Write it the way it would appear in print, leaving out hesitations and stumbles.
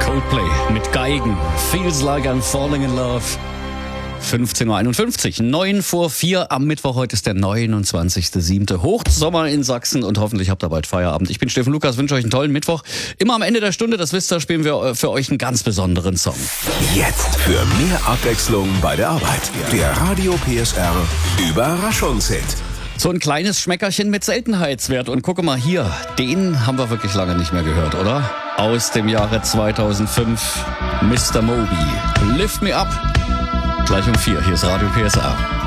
Coldplay mit Geigen. Feels like I'm falling in love. 15.51 Uhr, 9 vor 4 am Mittwoch. Heute ist der 29.07. Hochsommer in Sachsen und hoffentlich habt ihr bald Feierabend. Ich bin Steffen Lukas, wünsche euch einen tollen Mittwoch. Immer am Ende der Stunde, das wisst ihr, spielen wir für euch einen ganz besonderen Song. Jetzt für mehr Abwechslung bei der Arbeit. Der Radio PSR Überraschungshit. So ein kleines Schmeckerchen mit Seltenheitswert. Und gucke mal hier, den haben wir wirklich lange nicht mehr gehört, oder? Aus dem Jahre 2005, Mr. Moby. Lift Me Up. Gleich um 4, hier ist Radio PSR.